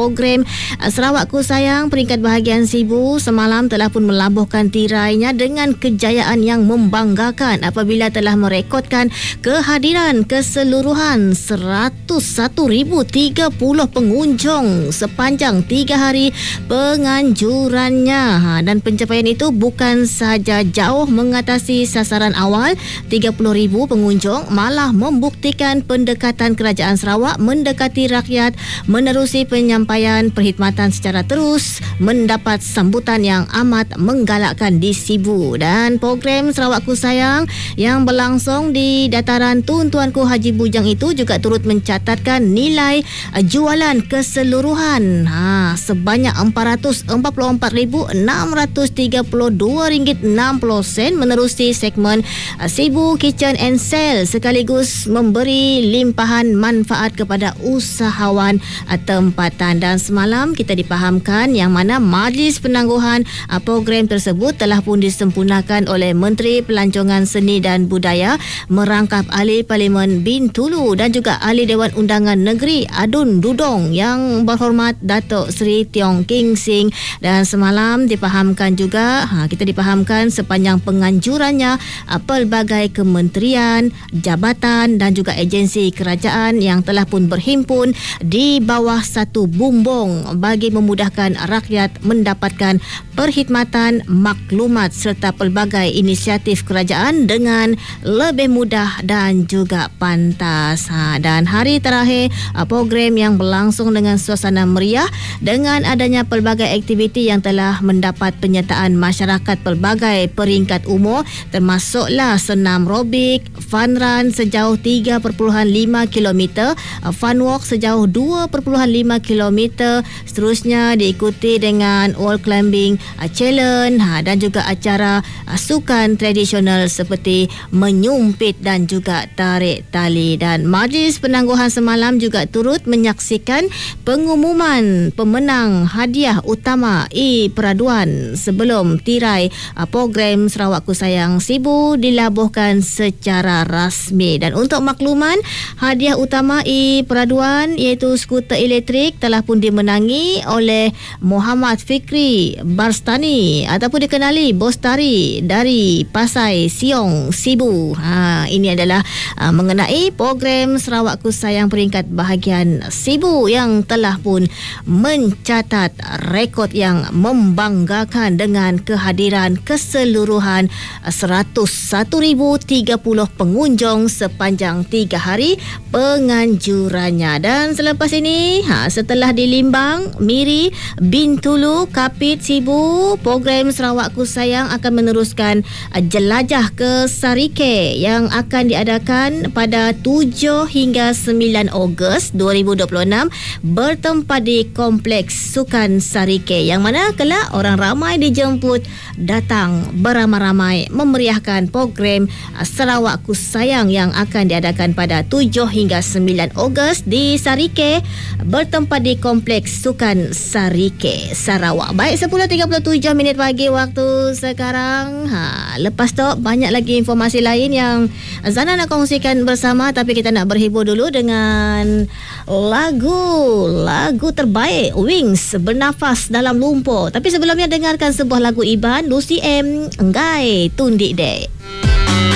program Sarawakku Sayang peringkat bahagian Sibu semalam telah pun melabuhkan tirainya dengan kejayaan yang membanggakan apabila telah merekodkan kehadiran keseluruhan 101,030 pengunjung sepanjang 3 hari penganjurannya. Dan pencapaian itu bukan sahaja jauh mengatasi sasaran awal 30,000 pengunjung, malah membuktikan pendekatan kerajaan Sarawak mendekati rakyat menerusi penyampaian perkhidmatan secara terus mendapat sambutan yang amat menggalakkan di Sibu. Dan program Sarawakku Sayang yang berlangsung di dataran Tun Tuanku Haji Bujang itu juga turut mencatatkan nilai jualan keseluruhan sebanyak RM44,632.60 menerusi segmen Sibu Kitchen and Sale sekaligus memberi limpahan manfaat kepada usahawan tempatan. Dan semalam kita dipahamkan yang mana majlis penangguhan program tersebut telah pun disempurnakan oleh Menteri Pelancongan Seni dan Budaya merangkap Ahli Parlimen Bintulu dan juga Ahli Dewan Undangan Negeri Adun Dudong yang berhormat Datuk Seri Tiong King Sing. Dan semalam dipahamkan juga kita dipahamkan sepanjang penganjurannya pelbagai kementerian, jabatan dan juga agensi kerajaan yang telah pun berhimpun di bawah satu bumbung bagi memudahkan rakyat mendapatkan perkhidmatan, maklumat serta pelbagai inisiatif kerajaan dengan lebih mudah dan juga pantas. Dan hari terakhir program yang berlangsung dengan suasana meriah dengan adanya pelbagai aktiviti yang telah mendapat penyertaan masyarakat pelbagai peringkat umur, termasuklah senam robik, fun run sejauh 3.5 km, fun walk sejauh 2.5 km, seterusnya diikuti dengan wall climbing challenge dan juga acara sukan tradisional seperti menyumpit dan juga tarik tali. Dan majlis penangguhan semalam juga turut menyaksikan pengumuman pemenang hadiah utama peraduan sebelum tirai program Sarawakku Sayang Sibu dilabuhkan secara rasmi. Dan untuk makluman, hadiah utama peraduan iaitu skuter elektrik telah pun dimenangi oleh Muhammad Fikri Barstani ataupun dikenali Bos Tari dari Pasai Siong Sibu. Ini adalah mengenai program Sarawakku Sayang peringkat bahagian Sibu yang telah pun mencatat rekod yang membanggakan dengan kehadiran keseluruhan 101,030 pengunjung sepanjang 3 hari penganjurannya. Dan selepas ini setelah di Limbang, Miri, Bintulu, Kapit, Sibu, program Sarawakku Sayang akan meneruskan jelajah ke Sarike yang akan diadakan pada 7 hingga 9 Ogos 2026 bertempat di Kompleks Sukan Sarike yang mana kelak orang ramai dijemput datang beramai-ramai memeriahkan program Sarawakku Sayang yang akan diadakan pada 7 hingga 9 Ogos di Sarike bertempat di Kompleks Sukan Sarike, Sarawak. Baik, 10.37 pagi waktu sekarang. Lepas tu banyak lagi informasi lain yang Zana nak kongsikan bersama, tapi kita nak berhibur dulu dengan lagu terbaik Wings, Bernafas Dalam Lumpur. Tapi sebelumnya dengarkan sebuah lagu Iban, Lucy M, Enggai Tundik Dek.